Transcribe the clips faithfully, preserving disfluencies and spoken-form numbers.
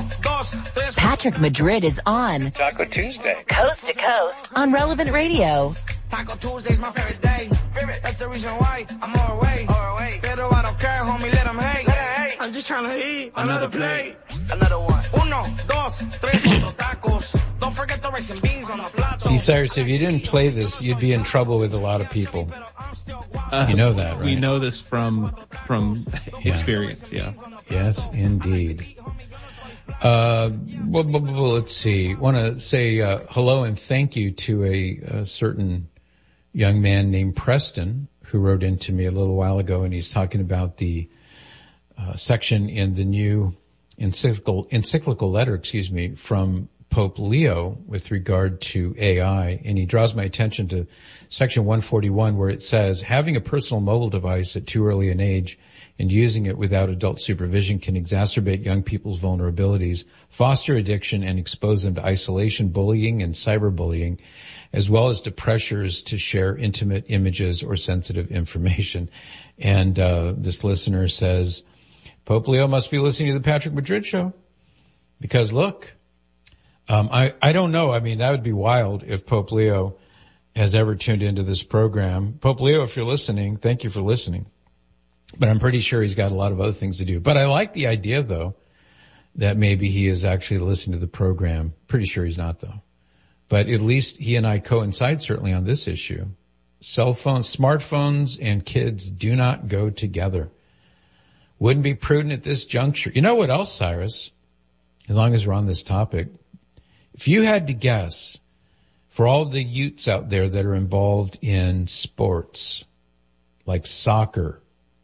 Patrick Madrid is on Taco Tuesday, coast to coast on Relevant Radio. Taco Tuesday's my favorite day. That's the reason why I'm all away. Pero I don't care, homie, let them hate. I'm just trying to eat another plate. Another one. Uno, dos, tres, cuatro tacos. Don't forget the rice and beans on the plato. See, Cyrus, if you didn't play this, you'd be in trouble with a lot of people. Uh, you know that, right? We know this from from yeah. experience, yeah. Yes, indeed. Uh, well, well, well, let's see. Want to say uh, hello and thank you to a, a certain young man named Preston who wrote into me a little while ago, and he's talking about the uh, section in the new encyclical, encyclical letter, excuse me, from Pope Leo with regard to A I, and he draws my attention to section one forty-one where it says, having a personal mobile device at too early an age and using it without adult supervision can exacerbate young people's vulnerabilities, foster addiction, and expose them to isolation, bullying, and cyberbullying, as well as to pressures to share intimate images or sensitive information. And uh this listener says, Pope Leo must be listening to the Patrick Madrid Show. Because look, um I, I don't know. I mean, that would be wild if Pope Leo has ever tuned into this program. Pope Leo, if you're listening, thank you for listening. But I'm pretty sure he's got a lot of other things to do. But I like the idea, though, that maybe he is actually listening to the program. Pretty sure he's not, though. But at least he and I coincide certainly on this issue. Cell phones, smartphones, and kids do not go together. Wouldn't be prudent at this juncture. You know what else, Cyrus? As long as we're on this topic, if you had to guess, for all the youths out there that are involved in sports, like soccer,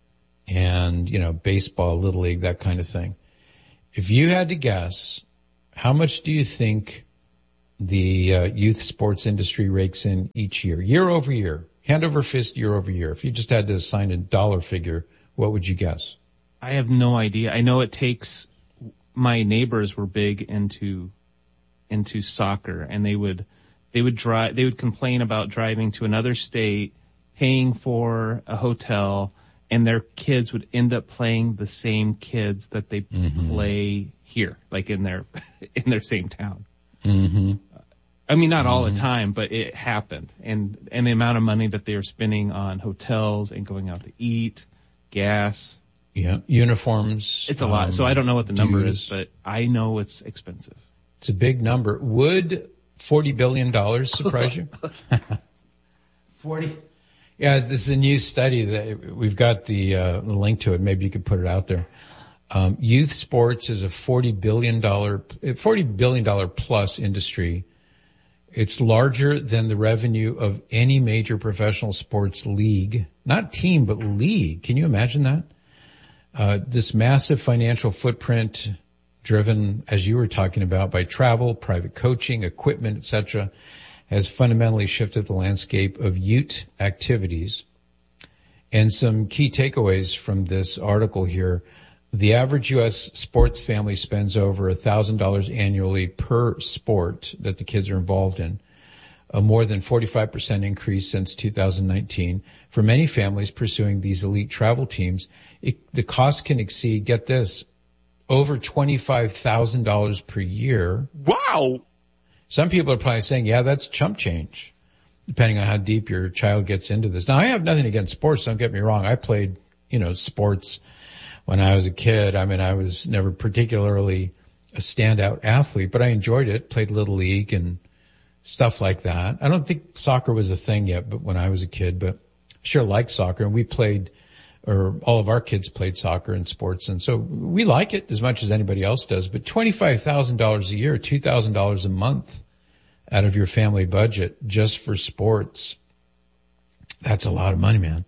and, you know, baseball, little league, that kind of thing. If you had to guess, how much do you think the uh, youth sports industry rakes in each year, year over year, hand over fist, year over year? If you just had to assign a dollar figure, what would you guess? I have no idea. I know it takes, my neighbors were big into, into soccer, and they would, they would drive, they would complain about driving to another state, paying for a hotel, and their kids would end up playing the same kids that they mm-hmm. play here, like in their in their same town. Mm-hmm. I mean, not mm-hmm. all the time, but it happened. And and the amount of money that they were spending on hotels and going out to eat, gas. Yeah, uniforms. It's a um, lot. So I don't know what the number dues. is, but I know it's expensive. It's a big number. Would forty billion dollars surprise you? forty Yeah, this is a new study that we've got the, uh, the link to it. Maybe you could put it out there. Um, youth sports is a forty billion dollars, forty billion dollars plus industry. It's larger than the revenue of any major professional sports league, not team, but league. Can you imagine that? Uh, this massive financial footprint driven, as you were talking about, by travel, private coaching, equipment, et cetera, has fundamentally shifted the landscape of youth activities. And some key takeaways from this article here. The average U S sports family spends over one thousand dollars annually per sport that the kids are involved in, a more than forty-five percent increase since two thousand nineteen. For many families pursuing these elite travel teams, it, the cost can exceed, get this, over twenty-five thousand dollars per year. Wow! Some people are probably saying, yeah, that's chump change, depending on how deep your child gets into this. Now, I have nothing against sports, don't get me wrong. I played, you know, sports when I was a kid. I mean, I was never particularly a standout athlete, but I enjoyed it, played Little League and stuff like that. I don't think soccer was a thing yet, but when I was a kid, but I sure liked soccer. And we played, or all of our kids played soccer and sports. And so we like it as much as anybody else does. But twenty-five thousand dollars a year, two thousand dollars a month out of your family budget just for sports. That's a lot of money, man.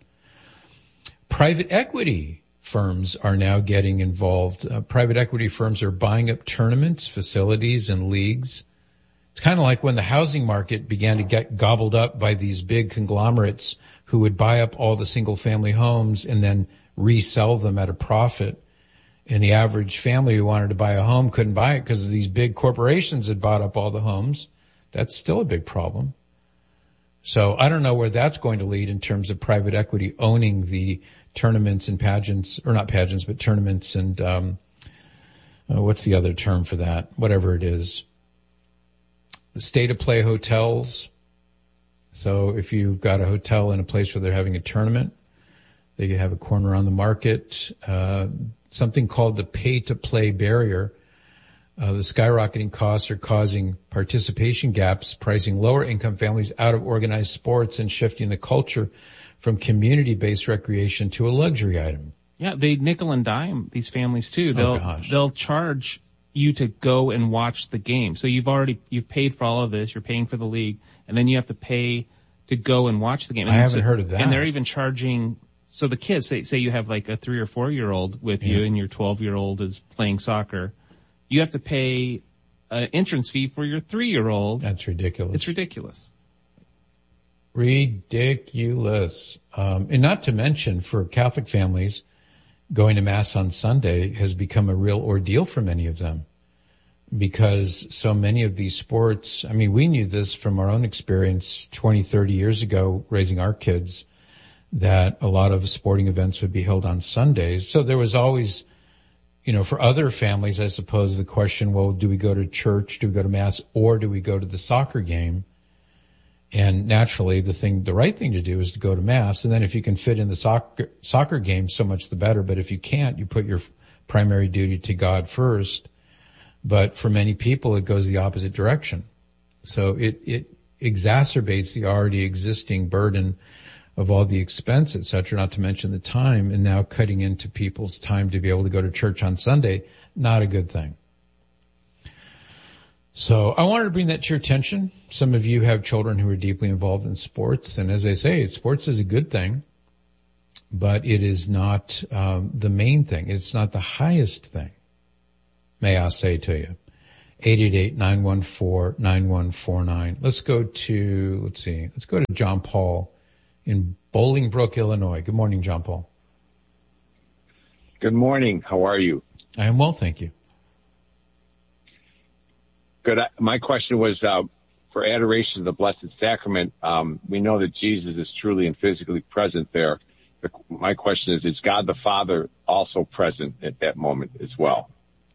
Private equity firms are now getting involved. Uh, private equity firms are buying up tournaments, facilities, and leagues. It's kind of like when the housing market began to get gobbled up by these big conglomerates who would buy up all the single-family homes and then resell them at a profit. And the average family who wanted to buy a home couldn't buy it because these big corporations had bought up all the homes. That's still a big problem. So I don't know where that's going to lead in terms of private equity owning the tournaments and pageants, or not pageants, but tournaments and um uh, what's the other term for that? Whatever it is. The state-of-play hotels. So if you've got a hotel in a place where they're having a tournament, they have a corner on the market. Uh, something called the pay-to-play barrier. Uh, the skyrocketing costs are causing participation gaps, pricing lower income families out of organized sports and shifting the culture from community-based recreation to a luxury item. Yeah, they nickel and dime these families too. They'll, oh, gosh. they'll charge you to go and watch the game. So you've already, you've paid for all of this, you're paying for the league, and then you have to pay to go and watch the game. And I haven't so, heard of that. And they're even charging, so the kids, say, say you have like a three or four year old with yeah. you and your twelve year old is playing soccer. You have to pay an entrance fee for your three year old. That's ridiculous. It's ridiculous. Ridiculous. Um, and not to mention for Catholic families, going to Mass on Sunday has become a real ordeal for many of them because so many of these sports, I mean, we knew this from our own experience twenty, thirty years ago, raising our kids, that a lot of sporting events would be held on Sundays. So there was always, you know, for other families, I suppose the question, well, do we go to church? Do we go to Mass? Or do we go to the soccer game? And naturally, the thing, the right thing to do is to go to Mass. And then if you can fit in the soccer, soccer game, so much the better. But if you can't, you put your primary duty to God first. But for many people, it goes the opposite direction. So it, it exacerbates the already existing burden of all the expense, et cetera, not to mention the time, and now cutting into people's time to be able to go to church on Sunday, not a good thing. So I wanted to bring that to your attention. Some of you have children who are deeply involved in sports, and as I say, sports is a good thing, but it is not um, the main thing. It's not the highest thing, may I say to you. eight eight eight, nine one four, nine one four nine. Let's go to, let's see, let's go to John Paul in Bolingbrook, Illinois. Good morning, John Paul. Good morning. How are you? I am well, thank you. Good. My question was, uh, for adoration of the Blessed Sacrament, um, we know that Jesus is truly and physically present there. The, my question is, is God the Father also present at that moment as well?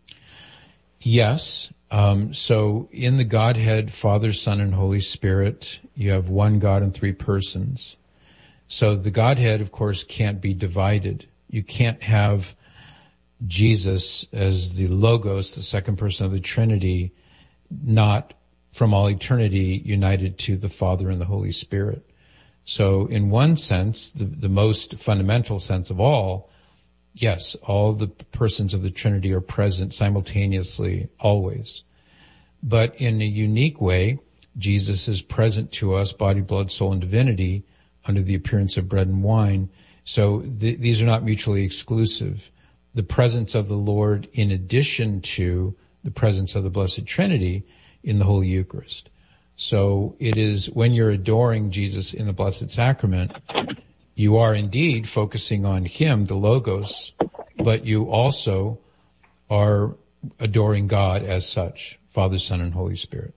Yes. Um, so in the Godhead, Father, Son, and Holy Spirit, you have one God in three persons. So the Godhead, of course, can't be divided. You can't have Jesus as the Logos, the second person of the Trinity, not from all eternity united to the Father and the Holy Spirit. So in one sense, the, the most fundamental sense of all, yes, all the persons of the Trinity are present simultaneously, always. But in a unique way, Jesus is present to us, body, blood, soul, and divinity, under the appearance of bread and wine. So th- these are not mutually exclusive. The presence of the Lord in addition to the presence of the Blessed Trinity in the Holy Eucharist. So it is when you're adoring Jesus in the Blessed Sacrament, you are indeed focusing on Him, the Logos, but you also are adoring God as such, Father, Son, and Holy Spirit.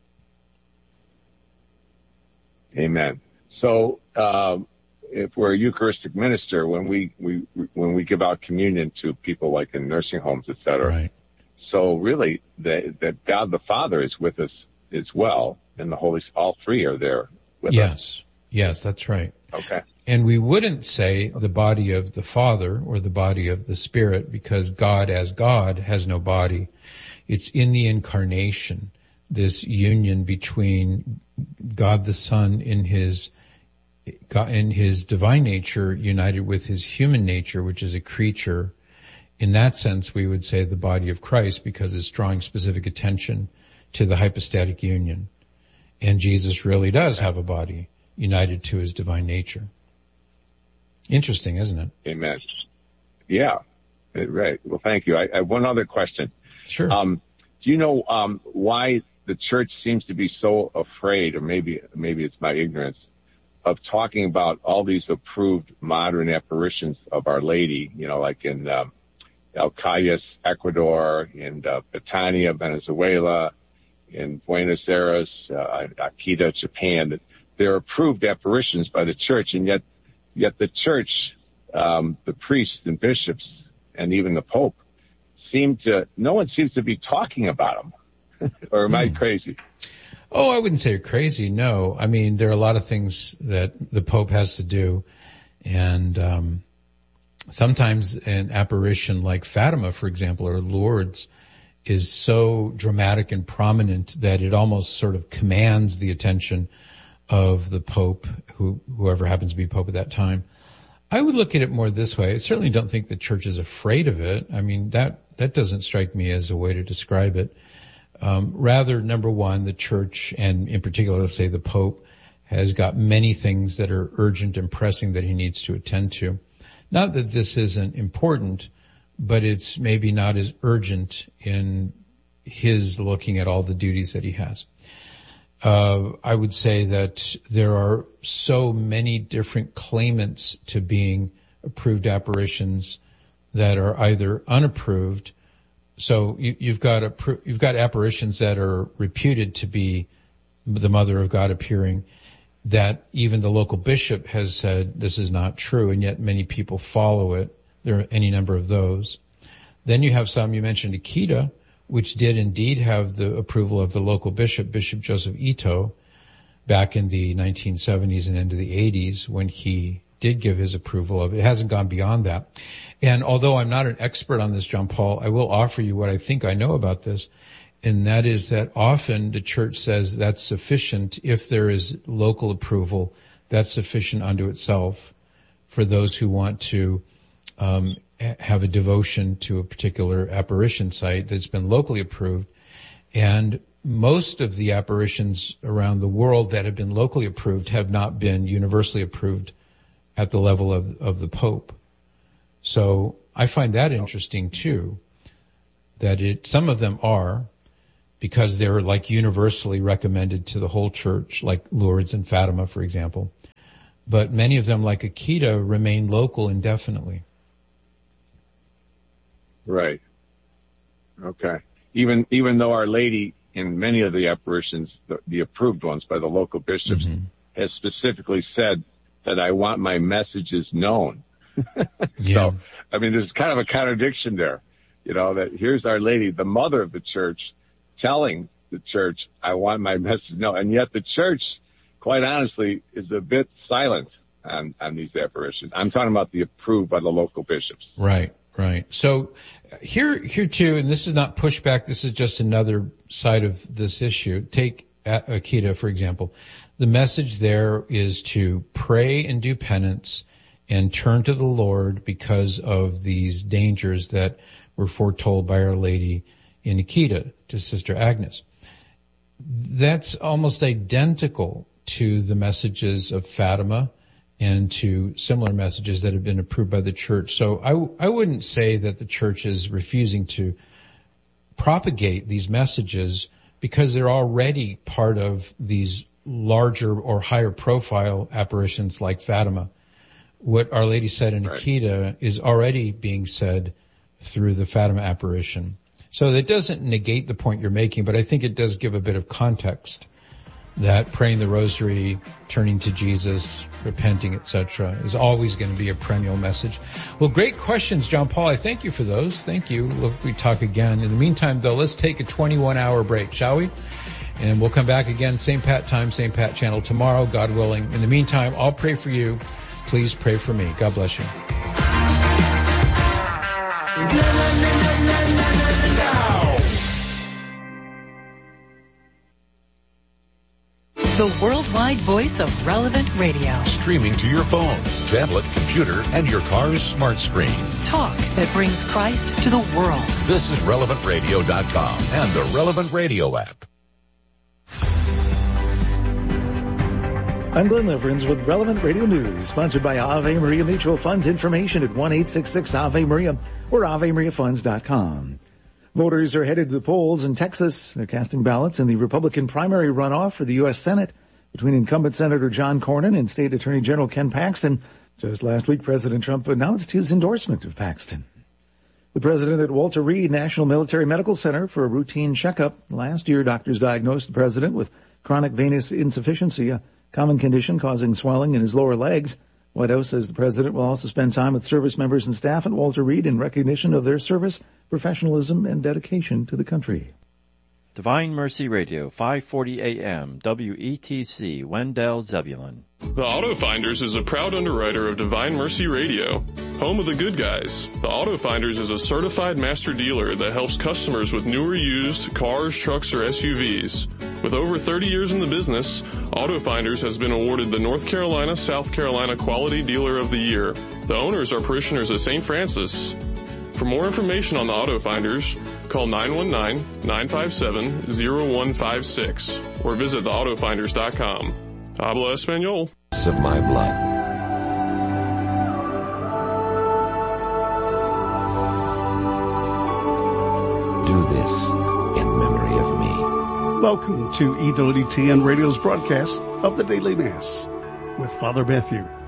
Amen. So, uh, if we're a Eucharistic minister, when we, we, when we give out communion to people like in nursing homes, et cetera, right. So really, the, that God the Father is with us as well, and the Holy, all three are there with yes. us. Yes, yes, that's right. Okay. And we wouldn't say the body of the Father or the body of the Spirit because God as God has no body. It's in the incarnation, this union between God the Son in his, in his divine nature united with his human nature, which is a creature. In that sense, we would say the body of Christ because it's drawing specific attention to the hypostatic union. And Jesus really does have a body united to his divine nature. Interesting, isn't it? Amen. Yeah. Right. Well, thank you. I, I one other question. Sure. Um, do you know um, why the church seems to be so afraid, or maybe maybe it's my ignorance, of talking about all these approved modern apparitions of Our Lady? You know, like in um, El Cayas, Ecuador, in uh, Betania, Venezuela, in Buenos Aires, uh, Akita, Japan. They're approved apparitions by the church, and yet, yet the church, um, the priests and bishops, and even the Pope seem to, no one seems to be talking about them. Or am I crazy? Oh, I wouldn't say you're crazy. No. I mean, there are a lot of things that the Pope has to do. And, um, sometimes an apparition like Fatima, for example, or Lourdes is so dramatic and prominent that it almost sort of commands the attention of the Pope, who, whoever happens to be Pope at that time. I would look at it more this way. I certainly don't think the church is afraid of it. I mean, that, that doesn't strike me as a way to describe it. Um, rather, number one, the church, and in particular, let's say the Pope, has got many things that are urgent and pressing that he needs to attend to. Not that this isn't important, but it's maybe not as urgent in his looking at all the duties that he has. Uh, I would say that there are so many different claimants to being approved apparitions that are either unapproved. So you, you've got a, you've got apparitions that are reputed to be the Mother of God appearing, that even the local bishop has said this is not true, and yet many people follow it. There are any number of those. Then you have some, you mentioned Akita, which did indeed have the approval of the local bishop, Bishop Joseph Ito, back in the nineteen seventies and into the eighties when he did give his approval of it. It hasn't gone beyond that. And although I'm not an expert on this, John Paul, I will offer you what I think I know about this, and that is that often the church says that's sufficient. If there is local approval, that's sufficient unto itself for those who want to um have a devotion to a particular apparition site that's been locally approved. And most of the apparitions around the world that have been locally approved have not been universally approved at the level of, of the Pope. So I find that interesting too, that it, some of them are, because they're like universally recommended to the whole church, like Lourdes and Fatima, for example. But many of them, like Akita, remain local indefinitely. Right. Okay. Even, even though Our Lady in many of the apparitions, the, the approved ones by the local bishops, mm-hmm. has specifically said that I want my messages known. Yeah. So, I mean, there's kind of a contradiction there, you know, that here's Our Lady, the mother of the church, telling the church, I want my message known. And yet the church, quite honestly, is a bit silent on, on these apparitions. I'm talking about the approved by the local bishops. Right. Right. So here, here too, and this is not pushback. This is just another side of this issue. Take Akita, for example. The message there is to pray and do penance and turn to the Lord because of these dangers that were foretold by Our Lady in Akita to Sister Agnes. That's almost identical to the messages of Fatima and to similar messages that have been approved by the church. So I, I wouldn't say that the church is refusing to propagate these messages because they're already part of these larger or higher profile apparitions like Fatima. What Our Lady said in right. Akita is already being said through the Fatima apparition. So that doesn't negate the point you're making, but I think it does give a bit of context that praying the rosary, turning to Jesus, repenting, et cetera, is always going to be a perennial message. Well, great questions, John Paul. I thank you for those. Thank you. We'll, we talk again. In the meantime, though, let's take a twenty-one hour break, shall we? And we'll come back again, same Pat time, same Pat channel tomorrow, God willing. In the meantime, I'll pray for you. Please pray for me. God bless you. The worldwide voice of Relevant Radio. Streaming to your phone, tablet, computer, and your car's smart screen. Talk that brings Christ to the world. This is relevant radio dot com and the Relevant Radio app. I'm Glenn Leverins with Relevant Radio News, sponsored by Ave Maria Mutual Funds. Information at one eight six six Ave Maria or Ave Maria Funds dot com. Voters are headed to the polls in Texas. They're casting ballots in the Republican primary runoff for the U S Senate between incumbent Senator John Cornyn and State Attorney General Ken Paxton. Just last week, President Trump announced his endorsement of Paxton. The president at Walter Reed National Military Medical Center for a routine checkup. Last year, doctors diagnosed the president with chronic venous insufficiency, a common condition causing swelling in his lower legs. White House says the president will also spend time with service members and staff at Walter Reed in recognition of their service, professionalism, and dedication to the country. Divine Mercy Radio, five forty A M, W E T C, Wendell, Zebulon. The Auto Finders is a proud underwriter of Divine Mercy Radio, home of the good guys. The Auto Finders is a certified master dealer that helps customers with new or used cars, trucks, or S U Vs. With over thirty years in the business, Auto Finders has been awarded the North Carolina, South Carolina Quality Dealer of the Year. The owners are parishioners of Saint Francis. For more information on the Auto Finders, call nine one nine, nine five seven, zero one five six or visit the auto finders dot com. Habla Espanol. Of my blood. Do this in memory of me. Welcome to E W T N Radio's broadcast of the Daily Mass with Father Matthew.